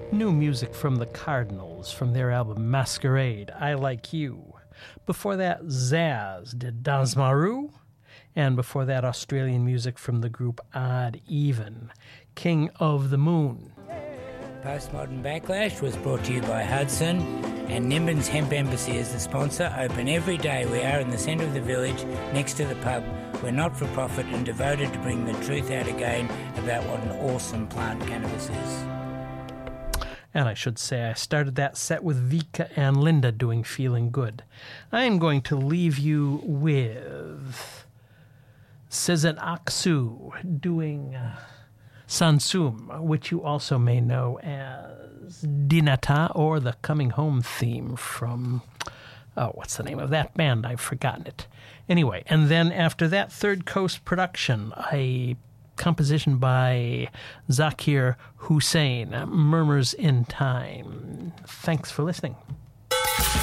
New music from the Cardinals from their album Masquerade, I Like You. Before that, Zaz did Dans Ma Rue. And before that, Australian music from the group Odd Even, King of the Moon. Postmodern Backlash was brought to you by Hudson, and Nimbin's Hemp Embassy is the sponsor. Open every day. We are in the centre of the village, next to the pub. We're not-for-profit and devoted to bring the truth out again about what an awesome plant cannabis is. And I should say I started that set with Vika and Linda doing Feeling Good. I am going to leave you with Sezen Aksu doing Sansum, which you also may know as Dinata, or the Coming Home theme from, what's the name of that band? I've forgotten it. Anyway, and then after that, Third Coast Production, a composition by Zakir Hussain, Murmurs in Time. Thanks for listening.